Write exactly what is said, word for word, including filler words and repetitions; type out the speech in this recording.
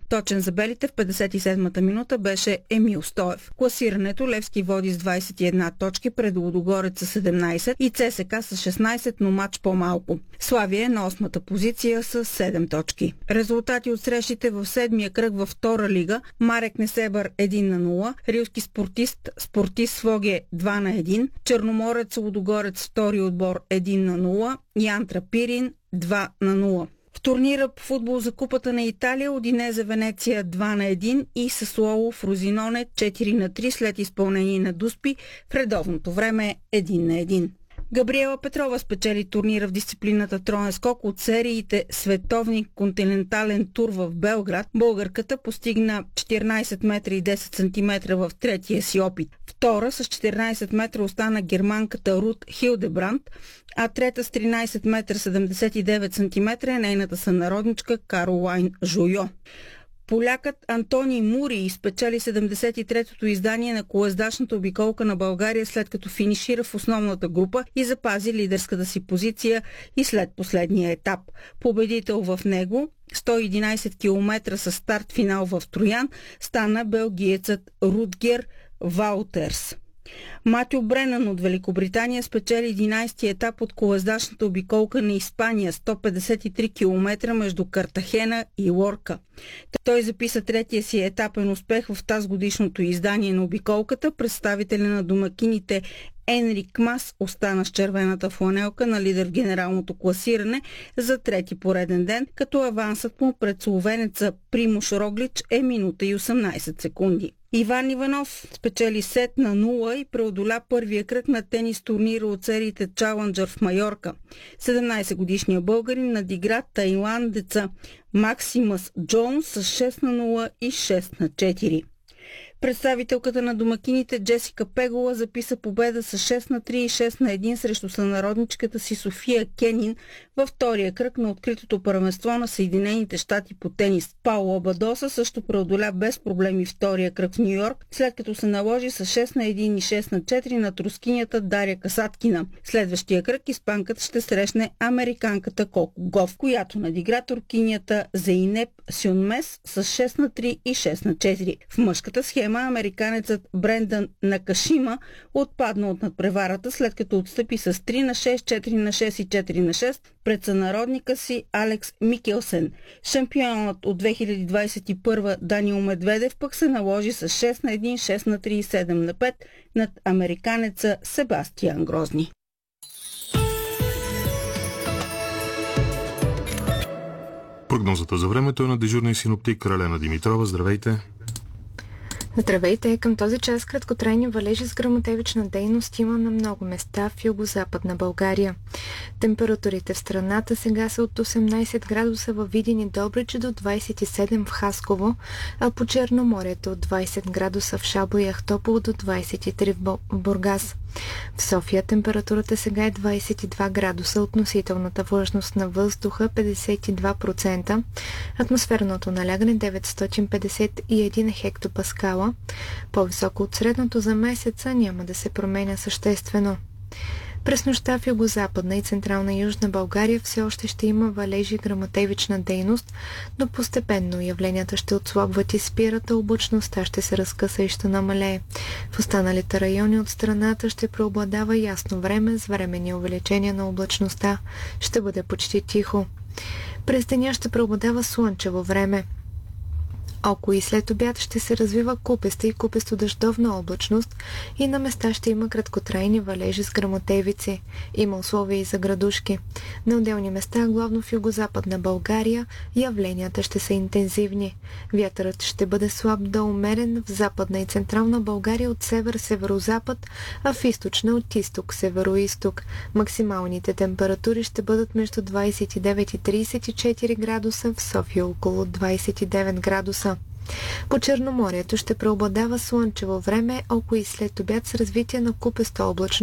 Точен за белите в петдесет и седмата минута беше Емил Стоев. Класирането Левски води с двадесет и една точки пред Лудогорец с седемнадесет и ЦСКА с шестнадесет, но матч по-малко. Славия е на осмата позиция с седем точки. Резултати от срещите в седмия кръг във втора лига: Марек Несебър едно на нула, Рилски спортист Спортист Своге два на едно, Черноморец Лудогорец втори отбор едно на нула и Антра Пирин два на нула. В турнира по футбол за Купата на Италия Удинезе Венеция два на едно и Сасуоло Фрозиноне четири на три след изпълнение на Дуспи в редовното време едно на едно. Габриела Петрова спечели турнира в дисциплината троен скок от сериите Световни континентален тур в Белград. Българката постигна четиринадесет метра и десет сантиметра в третия си опит. Втора с четиринадесет метра остана германката Рут Хилдебранд, а трета с тринадесет метра седемдесет и девет сантиметра е нейната сънародничка Каролайн Жойо. Полякът Антоний Мури спечели седемдесет и третото издание на колездачната обиколка на България, след като финишира в основната група и запази лидерската си позиция и след последния етап. Победител в него, сто и единадесет километра с старт финал в Троян, стана белгиецът Рутгер Ваутерс. Матю Бренан от Великобритания спечели единадесети етап от колездачната обиколка на Испания, сто петдесет и три километра между Картахена и Лорка. Той записа третия си етапен успех в тазгодишното издание на обиколката. Представителя на домакините Енрик Мас остана с червената фланелка на лидер в генералното класиране за трети пореден ден, като авансът му пред словенеца Примуш Роглич е минута и осемнадесет секунди. Иван Иванов спечели сет на нула и преодоля първия кръг на тенис турнира от сериите Чаленджър в Майорка. седемнадесетгодишният българин надигра тайландеца Максимас Джонс с шест на нула и шест на четири. Представителката на домакините Джесика Пегола записа победа с шест на три и шест на едно срещу сънародничката си София Кенин във втория кръг на откритото първенство на Съединените щати по тенис. Пауло Бадоса също преодоля без проблеми втория кръг в Ню-Йорк, след като се наложи с шест на едно и шест на четири на рускинята Дария Касаткина. Следващия кръг испанката ще срещне американката Коко Гов, която надигра туркинята Зейнеп Сюнмес с шест на три и шест на четири. В мъжката схема американецът Брендан Накашима отпадна от надпреварата, след като отстъпи с три на шест, четири на шест и четири на шест пред сънародника си Алекс Микелсен. Шампионът от две хиляди двадесет и първа Даниил Медведев пък се наложи с шест на едно, шест на три и седем на пет над американеца Себастиан Грозни. Прогнозата за времето е на дежурния синоптик Ралена Димитрова. Здравейте! Здравейте! Към този час краткотрайни валежи с гръмотевична дейност има на много места в югозападна България. Температурите в страната сега са от осемнадесет градуса във Видин и Добрич до двадесет и седем в Хасково, а по Черноморието от двадесет градуса в Шабо и Ахтопол до двадесет и три в Бургас. В София температурата сега е двадесет и два градуса, относителната влажност на въздуха петдесет и два процента, атмосферното налягане деветстотин петдесет и един хектопаскала. По-високо от средното за месеца няма да се променя съществено. През нощта в югозападна и централна южна България все още ще има валежи и гръмотевична дейност, но постепенно явленията ще отслабват и спират, а облачността ще се разкъса и ще намалее. В останалите райони от страната ще преобладава ясно време с временни увеличения на облачността. Ще бъде почти тихо. През деня ще преобладава слънчево време. Около и след обяд ще се развива купеста и купесто-дъждовна облачност и на места ще има краткотрайни валежи с гръмотевици. Има условия и за градушки. На отделни места, главно в югозападна България, явленията ще са интензивни. Вятърът ще бъде слаб до умерен в западна и централна България от север-северозапад, а в източна от изток-североизток. Максималните температури ще бъдат между двадесет и девет и тридесет и четири градуса, в София около двадесет и девет градуса. По Черноморието ще преобладава слънчево време, около и след обяд с развитие на купеста облачност.